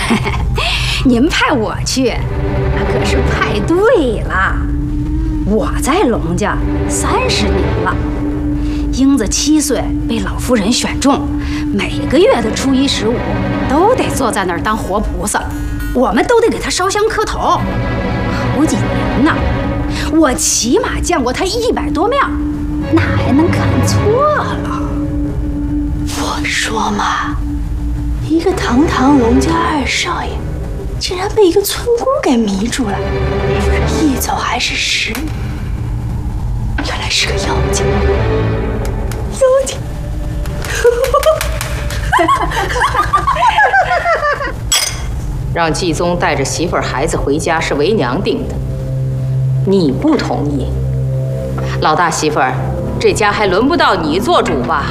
您派我去，那可是派对了。我在龙家30年了，英子7岁被老夫人选中，每个月的初1、15都得坐在那儿当活菩萨，我们都得给她烧香磕头，好几年呢。我起码见过她100多面，哪还能看错了？ 我说嘛，一个堂堂龙家2少爷，竟然被一个村姑给迷住了，一走还是10年，原来是个妖精。妖精！ 让季宗带着媳妇儿孩子回家是为娘定的，你不同意。老大媳妇儿，这家还轮不到你做主吧？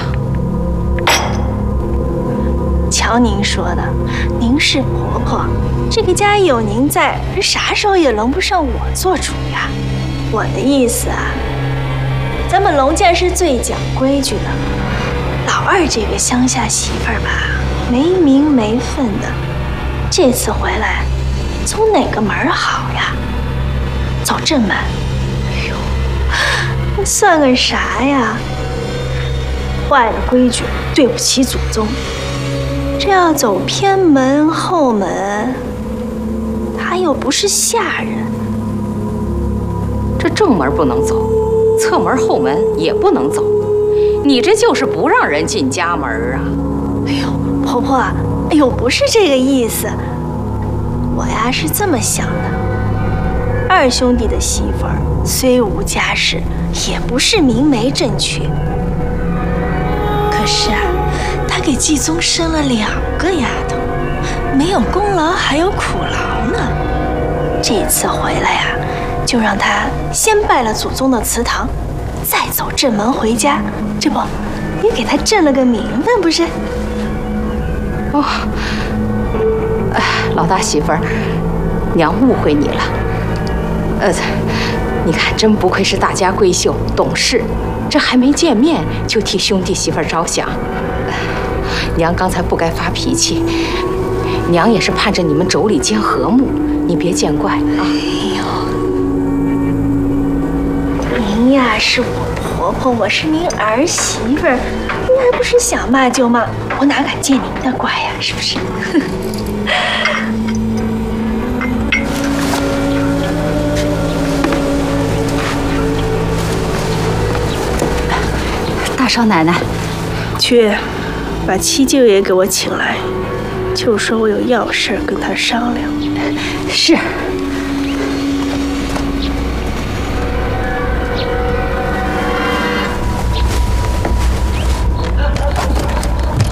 瞧您说的，您是婆婆，这个家有您在，啥时候也轮不上我做主呀。我的意思啊，咱们龙家是最讲规矩的，老二这个乡下媳妇儿吧，没名没分的，这次回来，走哪个门好呀？走正门？哎呦，那算个啥呀？坏了规矩，对不起祖宗。这要走偏门后门，他又不是下人。 这正门不能走，侧门后门也不能走，你这就是不让人进家门啊！ 哎呦，婆婆，哎呦，不是这个意思。我呀是这么想的，二兄弟的媳妇儿虽无家世，也不是明媒正娶。可是啊，他给季宗生了2个丫头，没有功劳还有苦劳呢。这次回来呀，就让他先拜了祖宗的祠堂，再走正门回家，这不也给他正了个名分不是？ 哦，哎，老大媳妇儿，娘误会你了。你看，真不愧是大家闺秀，懂事。这还没见面就替兄弟媳妇儿着想，娘刚才不该发脾气，娘也是盼着你们妯娌间和睦，你别见怪啊。 哎呦，您呀是我婆婆，我是您儿媳妇儿，您还不是想骂就骂，我哪敢见您的怪呀，是不是？ 大少奶奶， 去把七舅爷给我请来，就说我有要事跟他商量。 是。